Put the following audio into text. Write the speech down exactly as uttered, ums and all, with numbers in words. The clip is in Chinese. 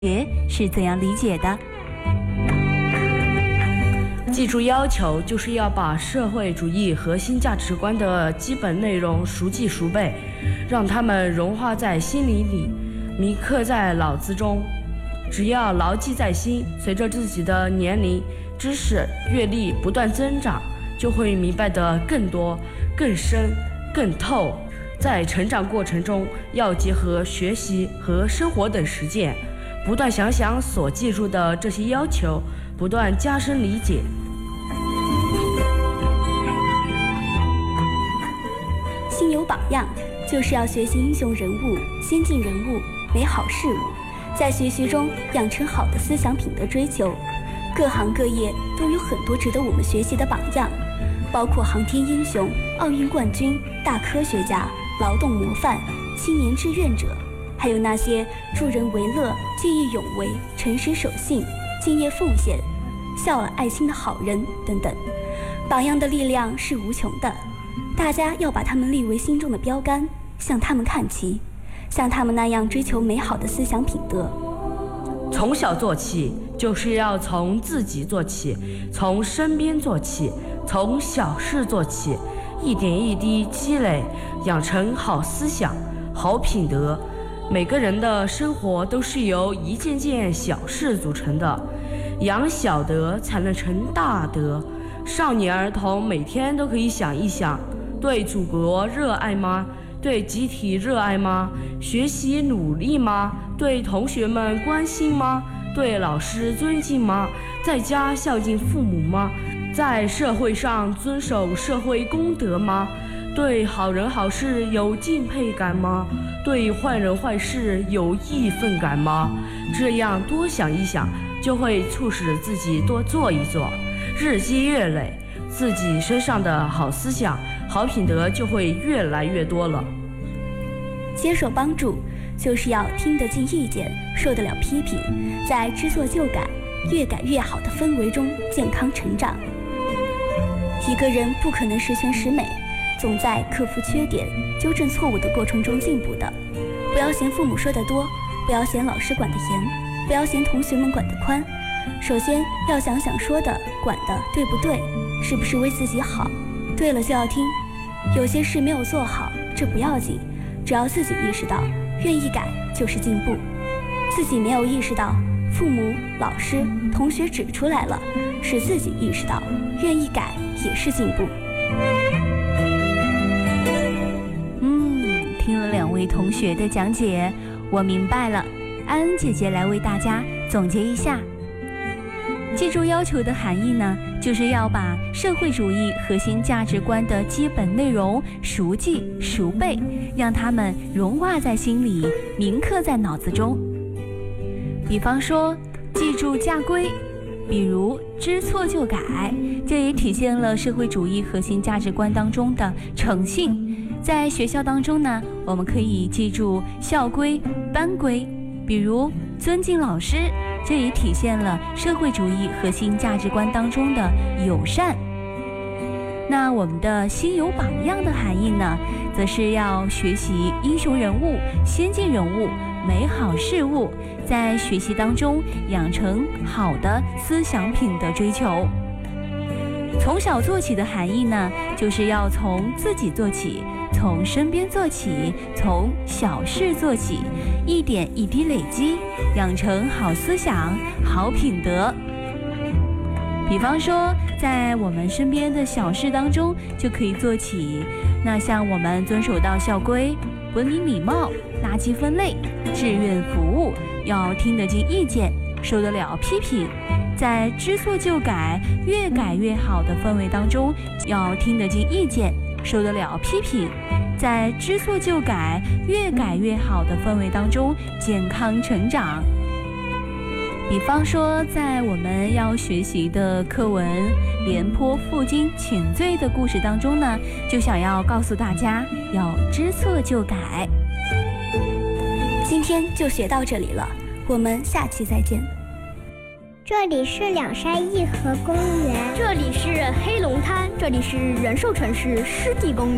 是怎样理解的。 记住要求就是要把社会主义核心价值观的基本内容熟记熟背，让它们融化在心里里，铭刻在脑子中。只要牢记在心，随着自己的年龄、知识、阅历不断增长，就会明白得更多、更深、更透。在成长过程中，要结合学习和生活等实践，不断想想所记住的这些要求，不断加深理解。 心有榜样，就是要学习英雄人物、先进人物、美好事物，在学习中养成好的思想品德追求。各行各业都有很多值得我们学习的榜样，包括航天英雄、奥运冠军、大科学家、劳动模范、青年志愿者，还有那些助人为乐、见义勇为、诚实守信、敬业奉献、孝悌爱心的好人等等。榜样的力量是无穷的，大家要把他们立为心中的标杆，向他们看齐，像他们那样追求美好的思想品德。 从小做起，就是要从自己做起，从身边做起，从小事做起，一点一滴积累，养成好思想、好品德。每个人的生活都是由一件件小事组成的，养小德才能成大德。少年儿童每天都可以想一想，对祖国热爱吗？对集体热爱吗？学习努力吗？对同学们关心吗？对老师尊敬吗？在家孝敬父母吗？在社会上遵守社会公德吗？对好人好事有敬佩感吗？对坏人坏事有义愤感吗？这样多想一想，就会促使自己多做一做，日积月累，自己身上的好思想、好品德就会越来越多了。 接受帮助，就是要听得进意见，受得了批评，在知错就改、越改越好的氛围中健康成长。一个人不可能十全十美，总在克服缺点、纠正错误的过程中进步的。不要嫌父母说得多，不要嫌老师管得严，不要嫌同学们管得宽。首先要想想说的、管的对不对，是不是为自己好，对了就要听。有些事没有做好，这不要紧，只要自己意识到，愿意改就是进步。自己没有意识到，父母、老师、同学指出来了，使自己意识到，愿意改也是进步。 嗯，听了两位同学的讲解，我明白了。安安姐姐来为大家总结一下。记住要求的含义呢，就是要把社会主义核心价值观的基本内容熟记熟背，让它们融化在心里，铭刻在脑子中。比方说记住家规，比如知错就改，这也体现了社会主义核心价值观当中的诚信。在学校当中呢，我们可以记住校规、班规，比如尊敬老师，这也体现了社会主义核心价值观当中的友善。那我们的心有榜样的含义呢，则是要学习英雄人物、先进人物、美好事物，在学习当中养成好的思想品德追求。从小做起的含义呢，就是要从自己做起，从身边做起，从小事做起，一点一滴累积，养成好思想、好品德。比方说在我们身边的小事当中就可以做起，那像我们遵守到校规、文明礼貌、垃圾分类、志愿服务，要听得进意见，受得了批评，在知错就改、越改越好的氛围当中，要听得进意见，受得了批评，在知错就改、越改越好的氛围当中健康成长。比方说在我们要学习的课文《廉颇负荆请罪》的故事当中呢，就想要告诉大家要知错就改。 今天就学到这里了，我们下期再见。 这里是两山一河公园， 这里是黑龙滩，这里是仁寿城市湿地公园。